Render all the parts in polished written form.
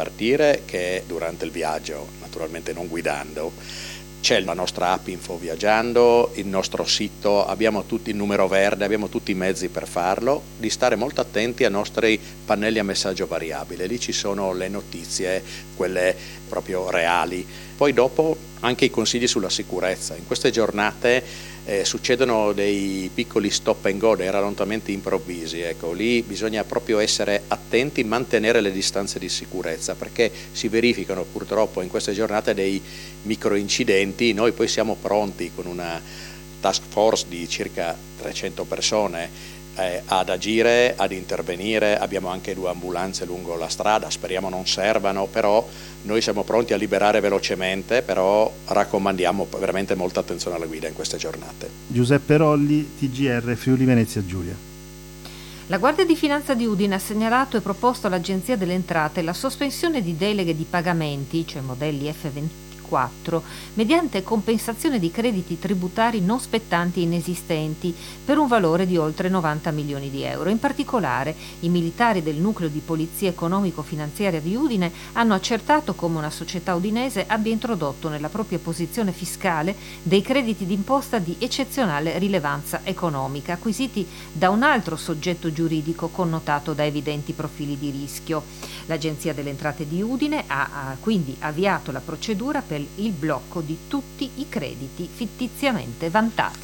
Partire che durante il viaggio, naturalmente non guidando, c'è la nostra app Info Viaggiando, il nostro sito, abbiamo tutti il numero verde, abbiamo tutti i mezzi per farlo, di stare molto attenti ai nostri pannelli a messaggio variabile, lì ci sono le notizie, quelle proprio reali. Poi dopo anche i consigli sulla sicurezza. In queste giornate succedono dei piccoli stop and go, dei rallontamenti improvvisi, ecco, lì bisogna proprio essere attenti, mantenere le distanze di sicurezza, perché si verificano purtroppo in queste giornate dei micro incidenti. Noi poi siamo pronti con una task force di circa 300 persone ad agire, ad intervenire. Abbiamo anche 2 ambulanze lungo la strada, speriamo non servano, però noi siamo pronti a liberare velocemente, però raccomandiamo veramente molta attenzione alla guida in queste giornate. Giuseppe Rolli, TGR Friuli Venezia Giulia. La Guardia di Finanza di Udine ha segnalato e proposto all'Agenzia delle Entrate la sospensione di deleghe di pagamenti, cioè modelli F24, mediante compensazione di crediti tributari non spettanti e inesistenti per un valore di oltre 90 milioni di euro. In particolare, i militari del nucleo di polizia economico-finanziaria di Udine hanno accertato come una società udinese abbia introdotto nella propria posizione fiscale dei crediti d'imposta di eccezionale rilevanza economica, acquisiti da un altro soggetto giuridico connotato da evidenti profili di rischio. L'Agenzia delle Entrate di Udine ha quindi avviato la procedura per il blocco di tutti i crediti fittiziamente vantati.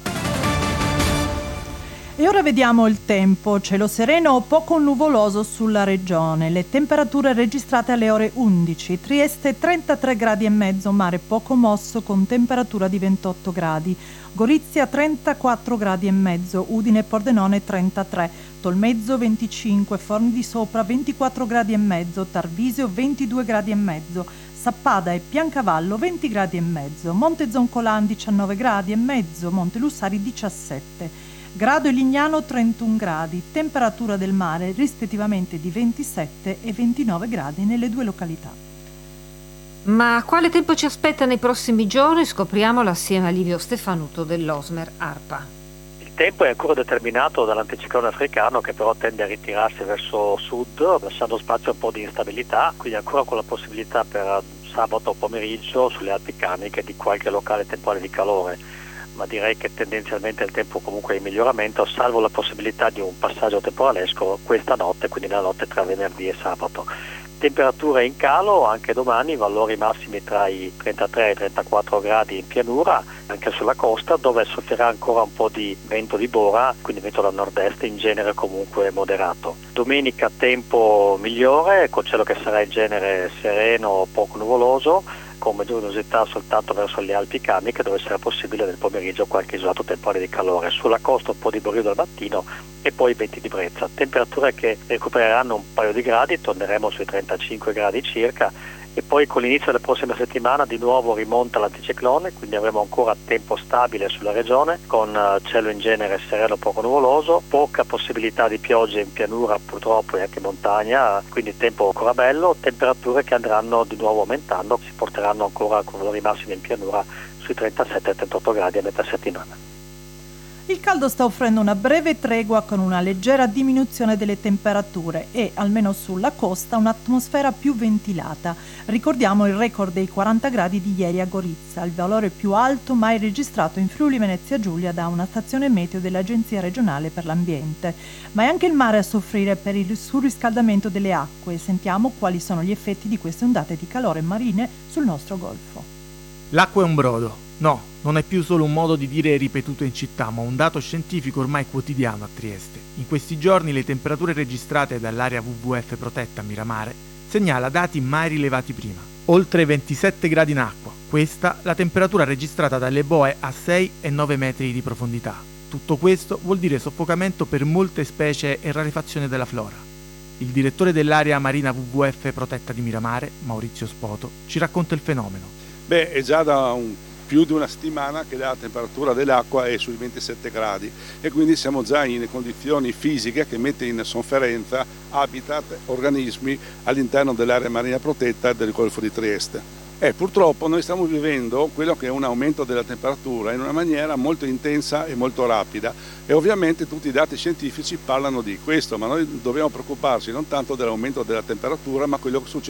E ora vediamo il tempo. Cielo sereno o poco nuvoloso sulla regione. Le temperature registrate alle ore 11. Trieste 33 gradi e mezzo, mare poco mosso con temperatura di 28 gradi. Gorizia 34 gradi e mezzo, Udine e Pordenone 33, Tolmezzo 25, Forni di Sopra 24 gradi e mezzo, Tarvisio 22 gradi e mezzo, Sappada e Piancavallo 20 gradi e mezzo, Monte Zoncolan 19 gradi e mezzo, Monte Lussari 17, Grado e Lignano 31 gradi, temperatura del mare rispettivamente di 27 e 29 gradi nelle 2 località. Ma quale tempo ci aspetta nei prossimi giorni? Scopriamolo assieme a Livio Stefanuto dell'Osmer ARPA. Il tempo è ancora determinato dall'anticiclone africano, che però tende a ritirarsi verso sud, lasciando spazio a un po' di instabilità, quindi ancora con la possibilità per sabato pomeriggio sulle Alpi Carniche di qualche locale temporale di calore, ma direi che tendenzialmente il tempo comunque è in miglioramento, salvo la possibilità di un passaggio temporalesco questa notte, quindi la notte tra venerdì e sabato. Temperature in calo anche domani, valori massimi tra i 33 e i 34 gradi in pianura, anche sulla costa, dove soffierà ancora un po' di vento di bora, quindi vento dal nord-est, in genere comunque moderato. Domenica tempo migliore, con cielo che sarà in genere sereno o poco nuvoloso, con maggiore luminosità soltanto verso le Alpi Carniche, dove sarà possibile nel pomeriggio qualche isolato temporale di calore. Sulla costa un po' di borrido al mattino e poi venti di brezza. Temperature che recupereranno un paio di gradi, torneremo sui 35 gradi circa, e poi con l'inizio della prossima settimana di nuovo rimonta l'anticiclone, quindi avremo ancora tempo stabile sulla regione, con cielo in genere sereno poco nuvoloso, poca possibilità di piogge in pianura purtroppo e anche in montagna, quindi tempo ancora bello, temperature che andranno di nuovo aumentando, si porteranno ancora con valori massimi in pianura sui 37-38 gradi a metà settimana. Il caldo sta offrendo una breve tregua con una leggera diminuzione delle temperature e, almeno sulla costa, un'atmosfera più ventilata. Ricordiamo il record dei 40 gradi di ieri a Gorizia, il valore più alto mai registrato in Friuli Venezia Giulia da una stazione meteo dell'Agenzia regionale per l'ambiente. Ma è anche il mare a soffrire per il surriscaldamento delle acque. Sentiamo quali sono gli effetti di queste ondate di calore marine sul nostro golfo. L'acqua è un brodo. No, non è più solo un modo di dire ripetuto in città, ma un dato scientifico ormai quotidiano a Trieste. In questi giorni le temperature registrate dall'area WWF protetta a Miramare segnala dati mai rilevati prima. Oltre 27 gradi in acqua, questa la temperatura registrata dalle boe a 6 e 9 metri di profondità. Tutto questo vuol dire soffocamento per molte specie e rarefazione della flora. Il direttore dell'area marina WWF protetta di Miramare, Maurizio Spoto, ci racconta il fenomeno. È già da più di una settimana che la temperatura dell'acqua è sui 27 gradi e quindi siamo già in condizioni fisiche che mette in sofferenza habitat, organismi all'interno dell'area marina protetta del Golfo di Trieste. Purtroppo noi stiamo vivendo quello che è un aumento della temperatura in una maniera molto intensa e molto rapida e ovviamente tutti i dati scientifici parlano di questo, ma noi dobbiamo preoccuparci non tanto dell'aumento della temperatura ma quello che succede